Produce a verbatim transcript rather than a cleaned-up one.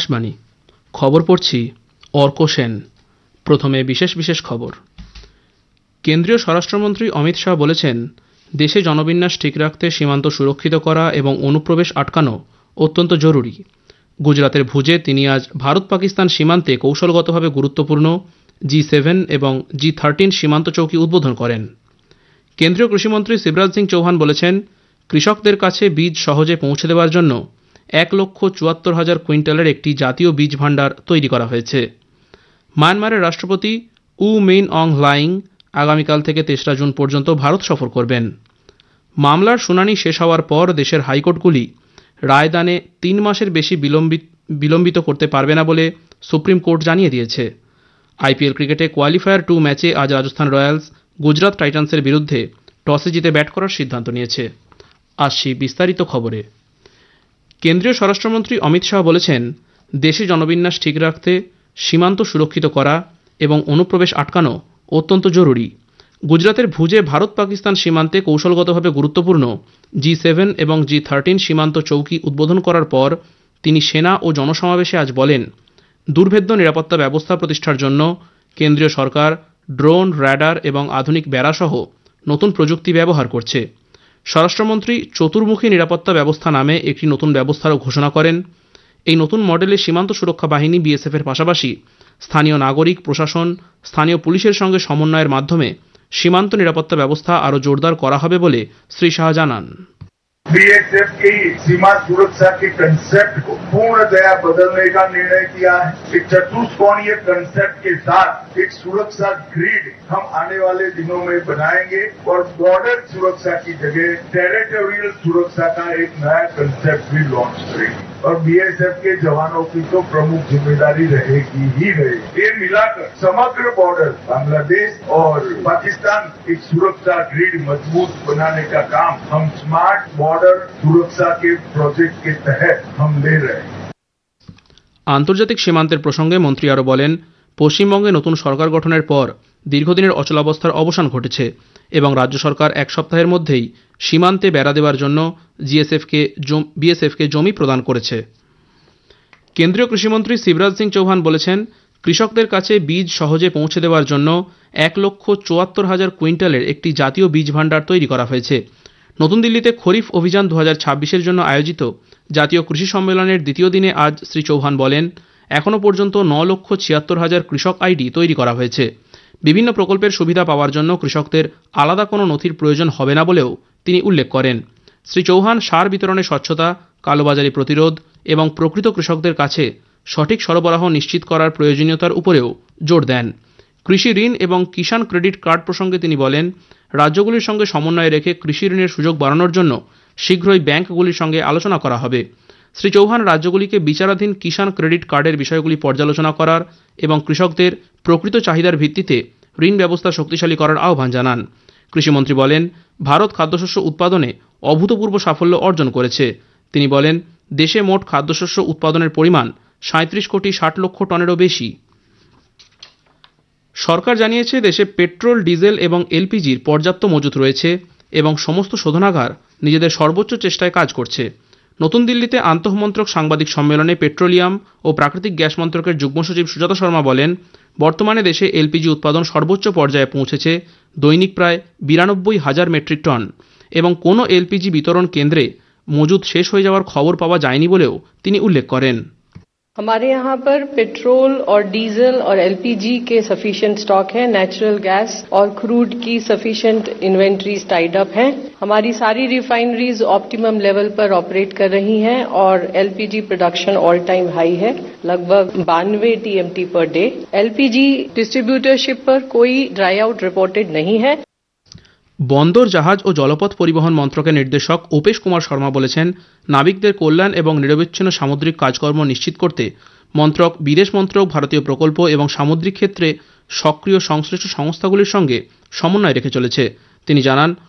আকাশবাণী খবর পড়ছি অর্ক সেন। প্রথমে বিশেষ বিশেষ খবর। কেন্দ্রীয় স্বরাষ্ট্রমন্ত্রী অমিত শাহ বলেছেন, দেশে জনবিন্যাস ঠিক রাখতে সীমান্ত সুরক্ষিত করা এবং অনুপ্রবেশ আটকানো অত্যন্ত জরুরি। গুজরাতের ভুজে তিনি আজ ভারত পাকিস্তান সীমান্তে কৌশলগতভাবে গুরুত্বপূর্ণ জি সেভেন এবং জি থার্টিন সীমান্ত চৌকি উদ্বোধন করেন। কেন্দ্রীয় কৃষিমন্ত্রী শিবরাজ সিং চৌহান বলেছেন, কৃষকদের কাছে বীজ সহজে পৌঁছে দেওয়ার জন্য এক লক্ষ চুয়াত্তর হাজার কুইন্টালের একটি জাতীয় বীজ ভাণ্ডার তৈরি করা হয়েছে। মায়ানমারের রাষ্ট্রপতি উ মিন অং হ্লাইং আগামীকাল থেকে তেসরা জুন পর্যন্ত ভারত সফর করবেন। মামলার শুনানি শেষ হওয়ার পর দেশের হাইকোর্টগুলি রায়দানে তিন মাসের বেশি বিলম্বিত বিলম্বিত করতে পারবে না বলে সুপ্রিম কোর্ট জানিয়ে দিয়েছে। আইপিএল ক্রিকেটে কোয়ালিফায়ার টু ম্যাচে আজ রাজস্থান রয়্যালস গুজরাত টাইটান্সের বিরুদ্ধে টসে জিতে ব্যাট করার সিদ্ধান্ত নিয়েছে। আসছি বিস্তারিত খবরে। কেন্দ্রীয় স্বরাষ্ট্রমন্ত্রী অমিত শাহ বলেছেন, দেশে জনবিন্যাস ঠিক রাখতে সীমান্ত সুরক্ষিত করা এবং অনুপ্রবেশ আটকানো অত্যন্ত জরুরি। গুজরাতের ভুজে ভারত পাকিস্তান সীমান্তে কৌশলগতভাবে গুরুত্বপূর্ণ জি সেভেন এবং জি থার্টিন সীমান্ত চৌকি উদ্বোধন করার পর তিনি সেনা ও জনসমাবেশে আজ বলেন, দুর্ভেদ্য নিরাপত্তা ব্যবস্থা প্রতিষ্ঠার জন্য কেন্দ্রীয় সরকার ড্রোন, র্যাডার এবং আধুনিক বেড়াসহ নতুন প্রযুক্তি ব্যবহার করছে। স্বরাষ্ট্রমন্ত্রী চতুর্মুখী নিরাপত্তা ব্যবস্থা নামে একটি নতুন ব্যবস্থারও ঘোষণা করেন। এই নতুন মডেলে সীমান্ত সুরক্ষা বাহিনী বিএসএফের পাশাপাশি স্থানীয় নাগরিক, প্রশাসন, স্থানীয় পুলিশের সঙ্গে সমন্বয়ের মাধ্যমে সীমান্ত নিরাপত্তা ব্যবস্থা আরও জোরদার করা হবে বলে শ্রী শাহ জানান। बीएसएफ की सीमा सुरक्षा के कंसेप्ट को पूर्णतया बदलने का निर्णय किया है। एक चतुष्कोणीय कंसेप्ट के साथ एक सुरक्षा ग्रिड हम आने वाले दिनों में बनाएंगे और बॉर्डर सुरक्षा की जगह टेरिटोरियल सुरक्षा का एक नया कंसेप्ट भी लॉन्च करेंगे और बीएसएफ के जवानों की तो प्रमुख जिम्मेदारी रहेगी ही रहेगी। ये मिलाकर समग्र बॉर्डर बांग्लादेश और पाकिस्तान एक सुरक्षा ग्रिड मजबूत बनाने का काम हम स्मार्ट बॉर्डर सुरक्षा के प्रोजेक्ट के तहत हम ले रहे हैं। আন্তর্জাতিক সীমান্তের প্রসঙ্গে মন্ত্রী আরও বলেন, পশ্চিমবঙ্গে নতুন সরকার গঠনের পর দীর্ঘদিনের অচলাবস্থার অবসান ঘটেছে এবং রাজ্য সরকার এক সপ্তাহের মধ্যেই সীমান্তে বেড়া দেওয়ার জন্য জিএসএফকে বিএসএফকে জমি প্রদান করেছে। কেন্দ্রীয় কৃষিমন্ত্রী শিবরাজ সিং চৌহান বলেছেন, কৃষকদের কাছে বীজ সহজে পৌঁছে দেওয়ার জন্য এক লক্ষ চুয়াত্তর হাজার কুইন্টালের একটি জাতীয় বীজ ভাণ্ডার তৈরি করা হয়েছে। নতুন দিল্লিতে খরিফ অভিযান দু হাজার ছাব্বিশের জন্য আয়োজিত জাতীয় কৃষি সম্মেলনের দ্বিতীয় দিনে আজ শ্রী চৌহান বলেন, এখনও পর্যন্ত ন লক্ষ ছিয়াত্তর হাজার কৃষক আইডি তৈরি করা হয়েছে। বিভিন্ন প্রকল্পের সুবিধা পাওয়ার জন্য কৃষকদের আলাদা কোনো নথির প্রয়োজন হবে না বলেও তিনি উল্লেখ করেন। শ্রী চৌহান সার বিতরণে স্বচ্ছতা, কালোবাজারি প্রতিরোধ এবং প্রকৃত কৃষকদের কাছে সঠিক সরবরাহ নিশ্চিত করার প্রয়োজনীয়তার উপরেও জোর দেন। কৃষি ঋণ এবং কিষাণ ক্রেডিট কার্ড প্রসঙ্গে তিনি বলেন, রাজ্যগুলির সঙ্গে সমন্বয় রেখে কৃষি ঋণের সুযোগ বাড়ানোর জন্য শীঘ্রই ব্যাংকগুলির সঙ্গে আলোচনা করা হবে। শ্রী চৌহান রাজ্যগুলিকে বিচারাধীন কিষাণ ক্রেডিট কার্ডের বিষয়গুলি পর্যালোচনা করার এবং কৃষকদের প্রকৃত চাহিদার ভিত্তিতে ঋণ ব্যবস্থা শক্তিশালী করার আহ্বান জানান। কৃষিমন্ত্রী বলেন, ভারত খাদ্যশস্য উৎপাদনে অভূতপূর্ব সাফল্য অর্জন করেছে। তিনি বলেন, দেশে মোট খাদ্যশস্য উৎপাদনের পরিমাণ সাঁত্রিশ কোটি ষাট লক্ষ টনেরও বেশি। সরকার জানিয়েছে, দেশে পেট্রোল, ডিজেল এবং এলপিজির পর্যাপ্ত মজুত রয়েছে এবং সমস্ত শোধনাগার নিজেদের সর্বোচ্চ চেষ্টায় কাজ করছে। নতুন দিল্লিতে আন্তঃমন্ত্রক সাংবাদিক সম্মেলনে পেট্রোলিয়াম ও প্রাকৃতিক গ্যাস মন্ত্রকের যুগ্ম সচিব সুজাতা শর্মা বলেন, বর্তমানে দেশে এলপিজি উৎপাদন সর্বোচ্চ পর্যায়ে পৌঁছেছে, দৈনিক প্রায় বিরানব্বই হাজার মেট্রিক টন, এবং কোনো এলপিজি বিতরণ কেন্দ্রে মজুত শেষ হয়ে যাওয়ার খবর পাওয়া যায়নি বলেও তিনি উল্লেখ করেন। हमारे यहाँ पर पेट्रोल और डीजल और एलपीजी के सफिशिएंट स्टॉक है। नेचुरल गैस और क्रूड की सफिशिएंट इन्वेंट्रीज टाइड अप हैं। हमारी सारी रिफाइनरीज ऑप्टिमम लेवल पर ऑपरेट कर रही हैं और LPG production all time high है, लगभग बानवे TMT per day. LPG distributorship पर कोई ड्राई आउट रिपोर्टेड नहीं है। বন্দর, জাহাজ ও জলপথ পরিবহন মন্ত্রকের নির্দেশক অপেশ কুমার শর্মা বলেছেন, নাবিকদের কল্যাণ এবং নিরবচ্ছিন্ন সামুদ্রিক কাজকর্ম নিশ্চিত করতে মন্ত্রক বিদেশ মন্ত্রক, ভারতীয় প্রকল্প এবং সামুদ্রিক ক্ষেত্রে সক্রিয় সংশ্লিষ্ট সংস্থাগুলির সঙ্গে সমন্বয় রেখে চলেছে। তিনি জানান,